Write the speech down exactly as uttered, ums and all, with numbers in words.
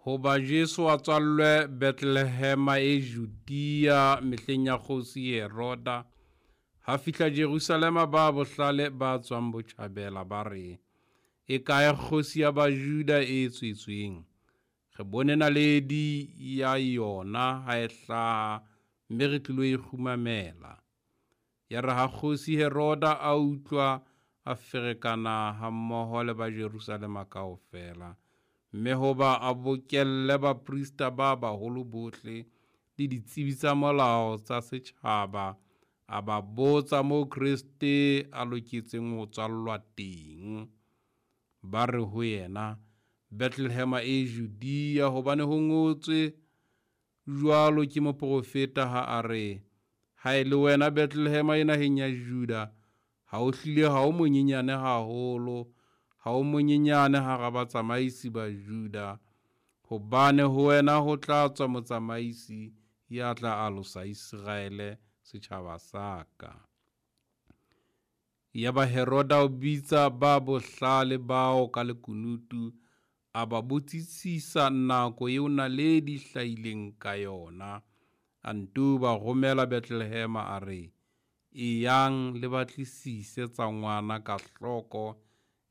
Hoba Jesu a tswallwe Bethlehema e Judea mehleng ya kgosi Heroda, ha fihla Jerusalema ba bohlale ba tswang botjhabela ba re, e kae kgosi ya Bajuda e tswetsweng? Re bone naledi ya yona ha e hlaha, mme re tlilo e kgumamela. Ya re ha kgosi Heroda a utlwa a ferekana ha mmoho le ba Jerusalema kaofela, mme hoba a bokelle baprista ba baholo bohle le ditsebi tsa molao tsa setjhaba, a ba botsa moo Kriste a loketseng ho tswallwa teng. Ba re ho yena, Bethlehema e Judea, hobane ho ngotswe jwalo ke moprofeta ha a re, ha e le wena Bethlehema e naheng ya Juda, ha o hlile ha o monyenyane haholo, ha o monyenyane hara batsamaisi ba Juda, hobane ho wena ho tla tswa motsamaisi ya tla alosa Israele setjhaba sa ka. Ya ba Heroda o bitsa ba bohlale bao ka lekunutu, a ba botsitsisa nako eo naledi hlahileng ka yona, a nto ba romela Bethlehema a re, e yang le batlisise tsa ngwana ka hloko